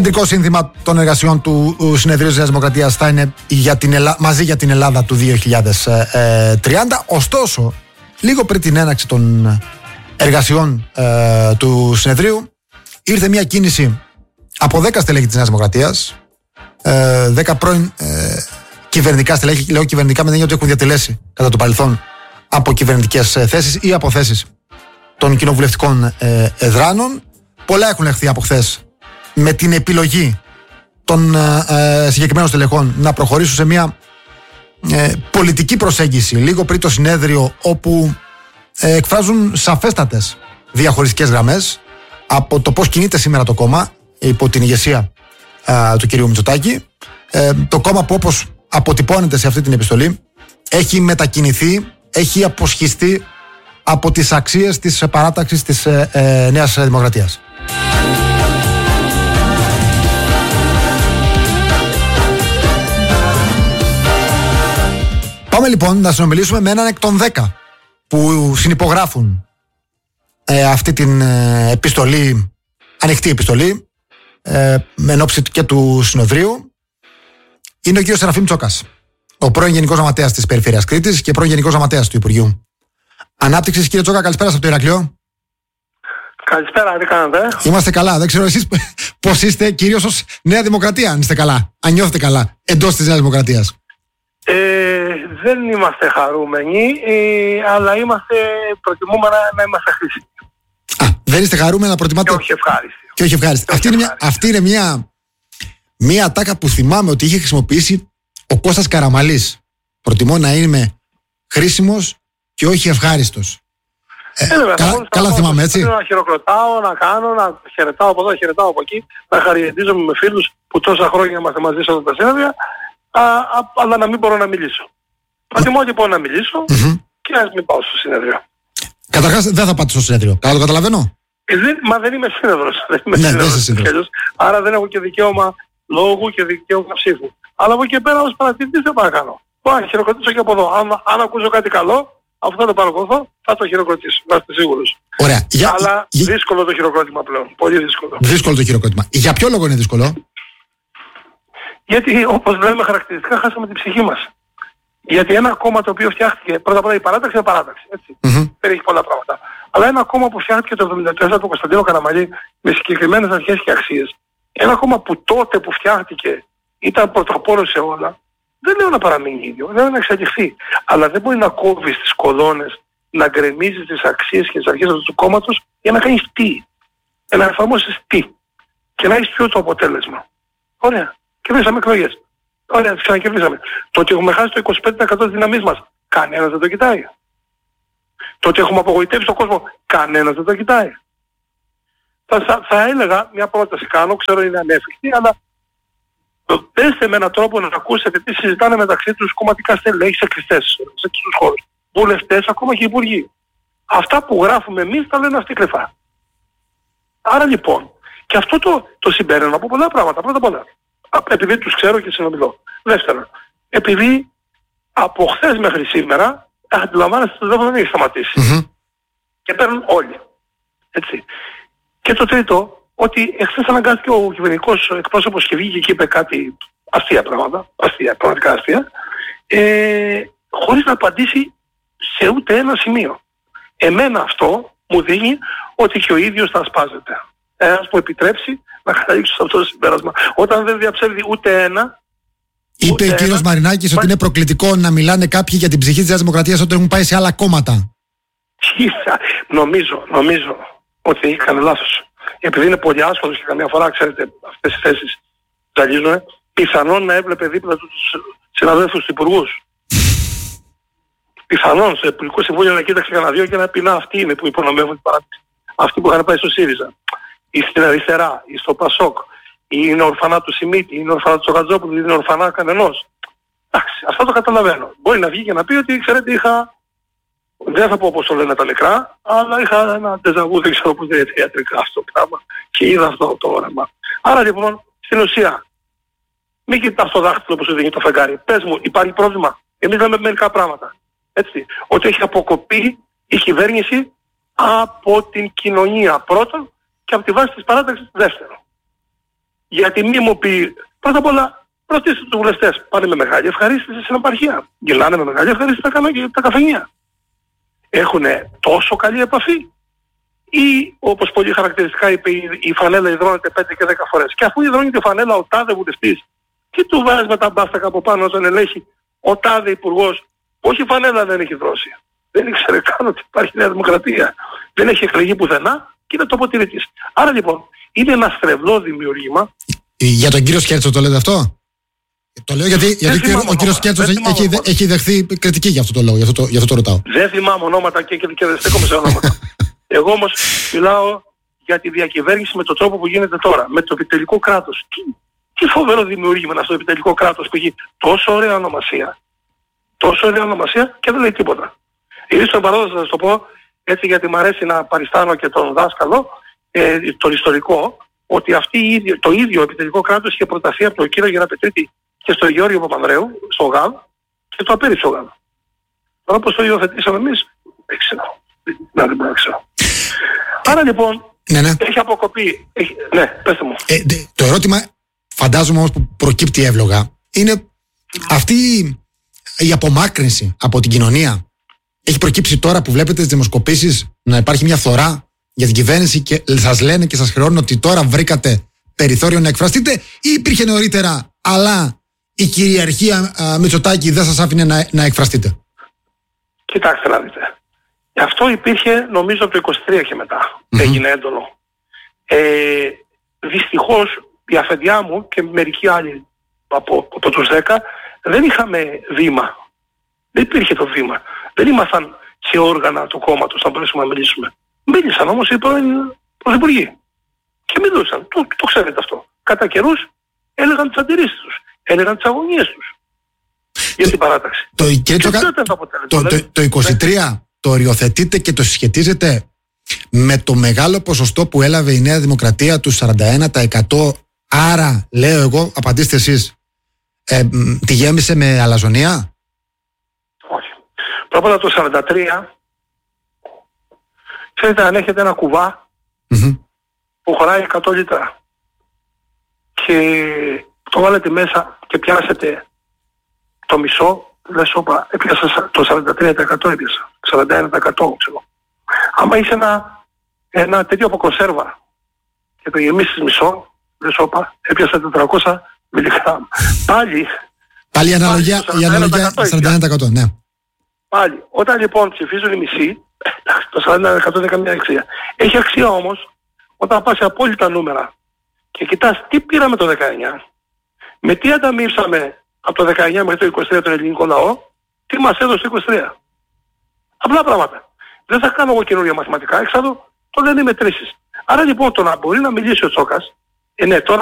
Το κεντρικό σύνθημα των εργασιών του Συνεδρίου της Νέας Δημοκρατίας θα είναι μαζί για την Ελλάδα του 2030. Ωστόσο, λίγο πριν την έναρξη των εργασιών του Συνεδρίου, ήρθε μια κίνηση από 10 στελέχη της Νέας Δημοκρατίας, 10 πρώην κυβερνητικά στελέχη. Λέω κυβερνητικά με την έννοια ότι έχουν διατελέσει κατά το παρελθόν από κυβερνητικές θέσεις ή από θέσεις των κοινοβουλευτικών εδράνων. Πολλά έχουν λεχθεί από χθες με την επιλογή των συγκεκριμένων στελεχών να προχωρήσουν σε μια πολιτική προσέγγιση λίγο πριν το συνέδριο, όπου εκφράζουν σαφέστατες διαχωριστικές γραμμές από το πώς κινείται σήμερα το κόμμα υπό την ηγεσία του κυρίου Μητσοτάκη. Το κόμμα που, όπως αποτυπώνεται σε αυτή την επιστολή, έχει μετακινηθεί, έχει αποσχιστεί από τις αξίες της παράταξης της Νέας Δημοκρατίας. Πάμε λοιπόν να συνομιλήσουμε με έναν εκ των 10 που συνυπογράφουν αυτή την επιστολή, ανοιχτή επιστολή, εν ώψη και του συνεδρίου. Είναι ο κ. Σεραφείμ Τσόκας, ο πρώην Γενικός Γραμματέας της Περιφέρειας Κρήτης και πρώην Γενικός Γραμματέας του Υπουργείου Ανάπτυξης. Κύριε Τσόκα, καλησπέρα από το Ηράκλειο. Καλησπέρα, τι κάνετε? Είμαστε καλά. Δεν ξέρω εσείς πώς είστε, κυρίως ως Νέα Δημοκρατία, αν είστε καλά, αν νιώθετε καλά εντός της Νέας Δημοκρατίας. Δεν είμαστε χαρούμενοι, αλλά προτιμούμε να είμαστε χρήσιμοι. Δεν είστε χαρούμενοι, να προτιμάτε. Και όχι ευχάριστοι. Αυτή είναι μια ατάκα που θυμάμαι ότι είχε χρησιμοποιήσει ο Κώστας Καραμαλής. Προτιμώ να είμαι χρήσιμος και όχι ευχάριστος. Καλά θυμάμαι, έτσι. Να χειροκροτάω, να κάνω, να χαιρετάω από εδώ, χαιρετάω από εκεί, να χαρακτηρίζομαι με φίλους που τόσα χρόνια είμαστε μαζί σε αυτά τα συνέδρια, αλλά να μην μπορώ να μιλήσω. Προτιμώ λοιπόν να μιλήσω και να μην πάω στο συνέδριο. Καταρχάς δεν θα πάτε στο συνέδριο. Καλά το καταλαβαίνω. Μα δεν είμαι σύνεδρος. Άρα δεν έχω και δικαίωμα λόγου και δικαίωμα ψήφου. Αλλά από εκεί και πέρα ως παρατηρητής δεν παρακάνω. Μπορώ να χειροκροτήσω και από εδώ. Αν ακούσω κάτι καλό, αφού θα το παρακολουθώ, θα το χειροκροτήσω. Να είστε σίγουρος. Ωραία. Αλλά δύσκολο το χειροκρότημα πλέον. Πολύ δύσκολο. Δύσκολο το χειροκρότημα. Για ποιο λόγο είναι δύσκολο? Γιατί, όπως λέμε χαρακτηριστικά, χάσαμε την ψυχή μας. Γιατί ένα κόμμα το οποίο φτιάχτηκε, πρώτα απ' όλα η παράταξη είναι παράταξη. Έτσι. Περιέχει πολλά πράγματα. Αλλά ένα κόμμα που φτιάχτηκε το 1974 του Κωνσταντίνου Καραμαλή με συγκεκριμένες αρχές και αξίες, ένα κόμμα που τότε που φτιάχτηκε ήταν πρωτοπόρο σε όλα, δεν λέω να παραμείνει ίδιο, λέω να εξελιχθεί. Αλλά δεν μπορεί να κόβει τις κολόνες, να γκρεμίζει τις αξίες και τις αρχές του κόμματος για να κάνεις τι. Για να εφαρμόσεις τι. Και να έχεις ποιο το αποτέλεσμα. Ωραία. Κερδίσαμε εκλογές. Ωραία, τις ξανακερδίσαμε. Το ότι έχουμε χάσει το 25% της δύναμής μας, κανένας δεν το κοιτάει. Το ότι έχουμε απογοητεύσει τον κόσμο, κανένας δεν το κοιτάει. Θα έλεγα, μια πρόταση κάνω, ξέρω είναι ανέφικτη, αλλά πέστε με έναν τρόπο να ακούσετε τι συζητάνε μεταξύ τους κομματικά στελέχη σε κλειστούς χώρους. Βουλευτές, ακόμα και υπουργοί. Αυτά που γράφουμε εμείς τα λένε αυτοί κρυφά. Άρα λοιπόν, και αυτό το συμπέρανο από πολλά πράγματα. Πρώτα απ' όλα, επειδή τους ξέρω και συνομιλώ. Δεύτερον, επειδή από χθες μέχρι σήμερα αντιλαμβάνεστε ότι δεν έχει σταματήσει. Και παίρνουν όλοι. Έτσι. Και το τρίτο, ότι εχθές αναγκάστηκε ο κυβερνητικός εκπρόσωπος και βγήκε και είπε κάτι αστεία πράγματα, πραγματικά αστεία, χωρίς να απαντήσει σε ούτε ένα σημείο. Εμένα αυτό μου δίνει ότι και ο ίδιος θα ασπάζεται. Ένας που επιτρέψει να καταλήξει σε αυτό το συμπέρασμα. Όταν δεν διαψεύδει ούτε ένα. Είπε ο κύριος Μαρινάκης ότι είναι προκλητικό να μιλάνε κάποιοι για την ψυχή της Νέας Δημοκρατίας όταν έχουν πάει σε άλλα κόμματα. Νομίζω ότι έκανε λάθος. Επειδή είναι πολύ άσχολος και καμιά φορά, ξέρετε, αυτές τις θέσεις ζαλίζουν, πιθανόν να έβλεπε δίπλα του τους συναδέλφους του υπουργούς. Πιθανόν στο Υπουργικό Συμβούλιο να κοίταξε κανένα δύο και να πει να αυτοί είναι που υπονομεύουν την παράταξη. Αυτοί που είχαν πάει στο ΣΥΡΙΖΑ, ή στην αριστερά, ή στο ΠΑΣΟΚ, ή είναι ορφανά του Σιμίτη, ή είναι ορφανά του Τσοχατζόπουλου, ή είναι ορφανά κανενός. Εντάξει, αυτό το καταλαβαίνω. Μπορεί να βγει και να πει ότι ξέρετε δεν θα πω όπως το λένε τα νεκρά, αλλά είχα ένα ντεζαβού, δεν ξέρω πώς δεν είναι ιατρικά αυτό το πράγμα και είδα αυτό το όραμα. Άρα λοιπόν, στην ουσία, μην κοιτάς το δάχτυλο που σου δίνει το φεγγάρι. Πες μου, υπάρχει πρόβλημα? Εμείς λέμε μερικά πράγματα. Έτσι, ότι έχει αποκοπεί η κυβέρνηση από την κοινωνία πρώτον και από τη βάση της παράταξης δεύτερον. Γιατί μη μου πει, πρώτα απ' όλα, ρωτήστε τους βουλευτές, πάνε με μεγάλη ευχαρίστηση στην επαρχία. Γυρνάνε με μεγάλη ευχαρίστηση τα καφενεία. Έχουν τόσο καλή επαφή. Ή όπως πολύ χαρακτηριστικά είπε, η φανέλα υδρώνεται 5 και 10 φορές. Και αφού υδρώνει τη φανέλα ο τάδε βουλευτής, τι του βάζει με τα μπάστακα από πάνω όταν ελέγχει ο τάδε υπουργός? Όχι, η φανέλα δεν έχει δρώσει. Δεν ήξερε καν ότι υπάρχει Νέα Δημοκρατία. Δεν έχει εκλεγεί πουθενά και είναι τοποτηρητής. Άρα λοιπόν είναι ένα στρεβλό δημιουργήμα. Για τον κύριο Σκέρτσο το λέτε αυτό? Το λέω γιατί ο κύριος Σκέρτσος έχει δεχθεί κριτική για αυτό το λόγο, γι' αυτό το ρωτάω. Δεν θυμάμαι ονόματα και δεν στέκομαι σε ονόματα. Εγώ όμως μιλάω για τη διακυβέρνηση με τον τρόπο που γίνεται τώρα, με το επιτελικό κράτος. Τι φοβερό δημιούργημα είναι αυτό το επιτελικό κράτος που έχει τόσο ωραία ονομασία και δεν λέει τίποτα. Ήρθε στον παράδοση, θα σας το πω έτσι, γιατί μου αρέσει να παριστάνω και τον δάσκαλο, τον ιστορικό, ότι το ίδιο επιτελικό κράτος είχε προταθεί από τον κύριο Γεραπετρίτη και στον Γεώργιο Παπανδρέου, στο ΓΑΔ, και το απέρριψε ο ΓΑΔ. Τώρα πώς το υιοθετήσαμε εμείς, δεν ξέρω. Δεν μπορώ να ξέρω. Άρα λοιπόν, έχει αποκοπεί. Ναι, πέστε μου. Το ερώτημα, φαντάζομαι όμως, που προκύπτει εύλογα, είναι αυτή η απομάκρυνση από την κοινωνία. Έχει προκύψει τώρα που βλέπετε τις δημοσκοπήσεις να υπάρχει μια φθορά για την κυβέρνηση και σας λένε και σας χρεώνουν ότι τώρα βρήκατε περιθώριο να εκφραστείτε, ή υπήρχε νωρίτερα, αλλά η κυριαρχία Μητσοτάκη δεν σας άφηνε να εκφραστείτε? Κοιτάξτε να δείτε. Αυτό υπήρχε νομίζω από το 23 και μετά. Έγινε έντονο. Δυστυχώς η αφεντιά μου και μερικοί άλλοι από τους 10 δεν είχαμε βήμα. Δεν υπήρχε το βήμα. Δεν ήμασταν σε όργανα του κόμματος να μπορέσουμε να μιλήσουμε. Μίλησαν όμως οι πρώην πρωθυπουργοί. Και μιλούσαν. Το ξέρετε αυτό. Κατά καιρούς έλεγαν τις αντιρρήσεις τους. Έλεγαν τις αγωνίες τους. Για την παράταξη. Το 23 το οριοθετείτε και το συσχετίζετε με το μεγάλο ποσοστό που έλαβε η Νέα Δημοκρατία του 41%. Άρα, λέω εγώ, απαντήστε εσείς, τη γέμισε με αλαζονία? Όχι. Πρώτα το 43, ξέρετε, αν έχετε ένα κουβά που χωράει 100 λίτρα και το βάλετε μέσα και πιάσετε το μισό, λες, όπα, έπιασα το 43%, έπιασα 41%, ξέρω. Άμα είσαι ένα τέτοιο από κονσέρβα και το γεμίσεις μισό, λες, όπα, έπιασα 400 μιλιγκράμμ. Πάλι η αναλογία 41%, ναι. Πάλι, όταν λοιπόν ψηφίζουν οι μισοί, το 41% δεν έχει καμία αξία. Έχει αξία όμως όταν πας σε απόλυτα νούμερα και κοιτάς τι πήραμε το 19, με τι ανταμείψαμε από το 19 μέχρι το 23 τον ελληνικό λαό, τι μας έδωσε το 23. Απλά πράγματα. Δεν θα κάνω εγώ καινούργια μαθηματικά έξαδο, το λένε οι μετρήσεις. Άρα λοιπόν το να μπορεί να μιλήσει ο Τσόκας, ναι, τώρα